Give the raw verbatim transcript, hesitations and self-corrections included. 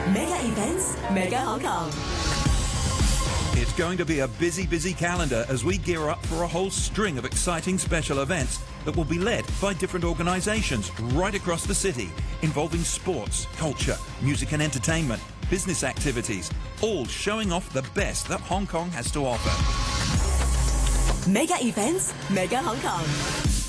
Mega events, Mega Hong Kong. It's going to be a busy, busy calendar as we gear up for a whole string of exciting special events that will be led by different organisations right across the city, involving sports, culture, music and entertainment, business activities, all showing off the best that Hong Kong has to offer. Mega events, Mega Hong Kong.